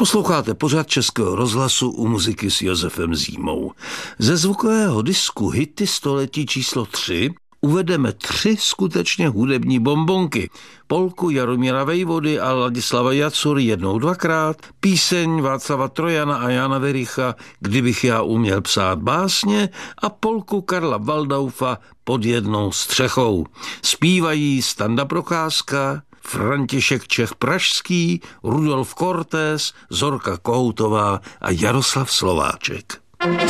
Posloucháte pořad Českého rozhlasu U muziky s Josefem Zímou. Ze zvukového disku Hity století číslo 3 uvedeme 3 skutečně hudební bonbonky. Polku Jaromíra Vejvody a Ladislava Jacury jednou dvakrát, píseň Václava Trojana a Jana Vericha Kdybych já uměl psát básně a polku Karla Waldaufa Pod jednou střechou. Zpívají Standa Procházka, František Čech Pražský, Rudolf Cortés, Zorka Kohoutová a Jaroslav Slováček.